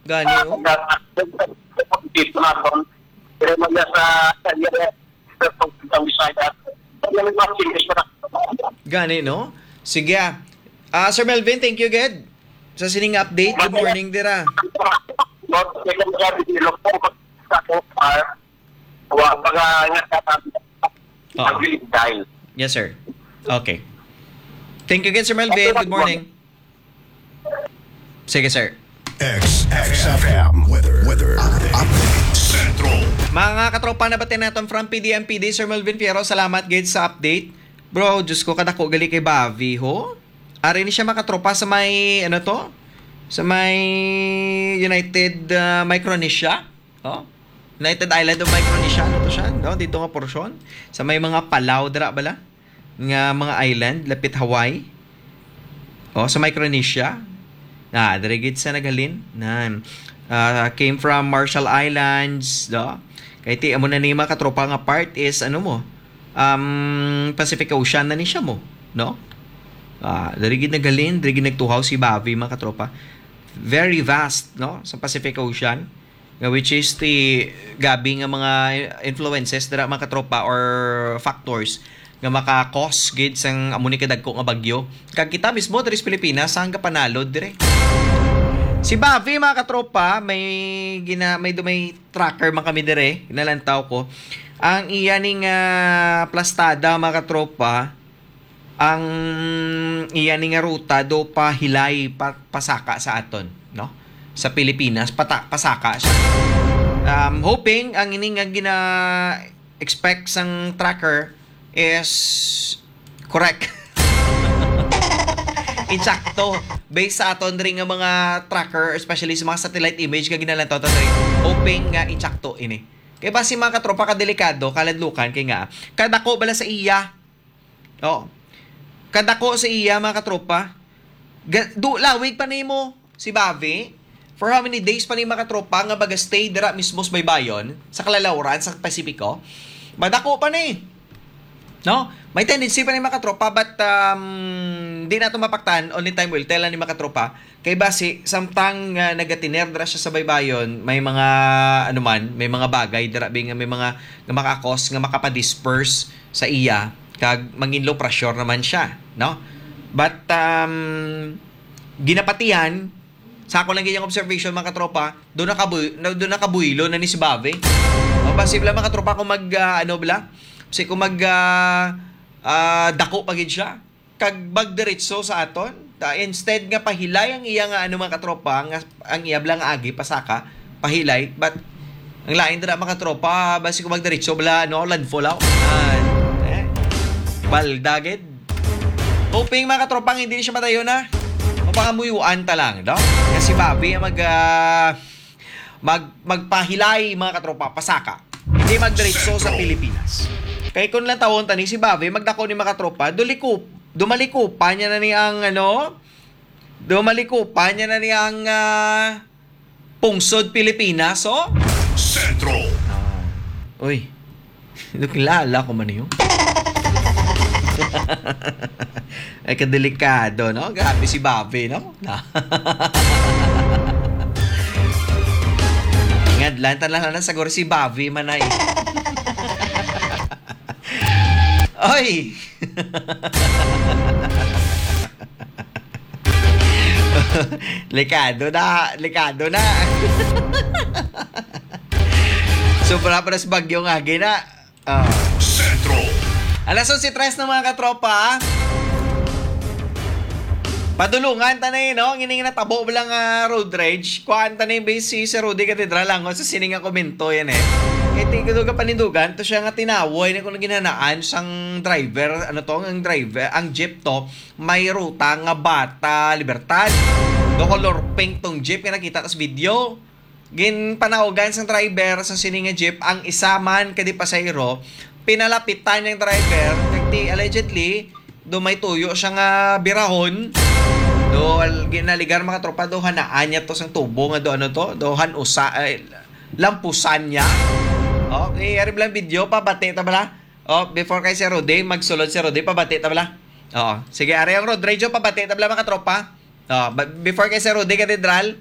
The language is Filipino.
Gani, oh. Dito na doon. Pero magla sa Bisaya. Gani, no? Sige, ah. Sir Melvin, thank you, Ged. Sa sining update. Good morning, dira. Oo. Yes, sir. Okay. Thank you again, Sir Melvin. Good morning. Sige, sir. XFM weather update. Central. Mga katropa na batin natin from PDMPD, Sir Melvin Fierro, salamat gid sa update. Bro, Diyos ko, kadako gali kay Bavi, ho? Ari ni siya makatropa sa may, ano to? Sa may United Micronesia. Oh? United Island of Micronesia, ano to siya? No? Dito nga porsyon. Sa may mga Palau, dira bala? Nga mga island, lapit Hawaii. Oh, sa Micronesia. Dirigid sa naghalin. Came from Marshall Islands, do. Kaya ti amo na ni mga katropa nga part is ano mo? Pacific Ocean na ni siya mo, no? Dirigid naghalin, dirigid nagtuhaw si Bavi mga katropa. Very vast, no, sa Pacific Ocean, which is the gabi nga mga influences dira mga katropa or factors nga maka-cause gid sang amo ni kadagko nga bagyo. Kag kita mismo diri sa Pilipinas hangga panalod dire. Si Bavi mga katropa, may tracker man kami dire, nalantaw ko. Ang iya ning plastada mga katropa, ang iya ning ruta do pa hilay pasaka sa aton, no? Sa Pilipinas pasaka siya. Hoping ang ining nga gina expect sang tracker is correct. Insakto based sa aton ring nga mga tracker, especially sa mga satellite image nga ginalantaw ta rin. Hoping nga insakto ini. Kaya ba si mga katropa kadelikado, kaladlukan kay nga kadako bala sa iya. Oh. Kadako sa iya mga katropa. Lawig pa nimo si Bavi. For how many days pa ni mga katropa nga baga-stay dira mismo sa Baybayon, sa Kalalauran, sa Pasipiko? Madako pa ni. No? May tendency pa ni mga katropa but di na ito mapaktan. Only time will tell ni mga katropa. Kay basi, samtang nagatiner dira siya sa Baybayon, may mga may mga bagay dira nga may mga nga makakos nga makapadisperse sa iya kag mangin low pressure naman siya, no? But ginapatihan sa ako lang ganyang observation mga katropa, doon nakabuylo na ni si Bavi. O posible mga katropa kung kasi kung dako pagid siya kag bagdiretso sa aton instead nga pahilay ang iya nga mga katropa nga ang iya blang agi pasaka pahilay but ang lain dira mga katropa basi kung magdiretso bala landfall out baldaged hoping mga katropa hindi siya matayo na mapangamuyuan ta lang no kasi Babi magpahilay mga katropa pasaka hindi magdiretso sa Pilipinas. Kaya kung lang tawon tani si Bavi, magdako ni mga tropa, dumalikupan niya na niyang dumalikupan niya na niyang pungsod Pilipinas, oh? Central. Uy, kilala ko man yun. Ay, kadelikado, no? Grabe si Bavi, no? Ingad lang, talang sagor si Bavi manay. Oy! Likado na. Sobra pa sa bagyo nga, gina. Central. Alas 11:03 ng mga katropa. Padulungan tanay no, ngining natabo bilang road rage. Kuan tanay base si Rudy Catedral lang sa sining nga komento yan eh. Iti ko ka panindugan to siya nga tinawoy na kung ginanaan sang driver, ang jeep to may ruta nga Bata Libertad. Do color pink tong jeep nga nakita tas video. Gin panaogan sang driver sa sining nga jeep ang isa man kadi pasahero pinalapitan ng driver kagti allegedly do may tuyo siya nga birahon. Do ginaligar mga tropa do hanaan niya to sang tubo nga do lampusan niya. Okay, arib lang video pabati ta bala. Before kay si Rudy magsulod si Rudy pabati ta bala. Sige, ari ang road radio pabati ta bala mga tropa. Before kay si Rudy Catedral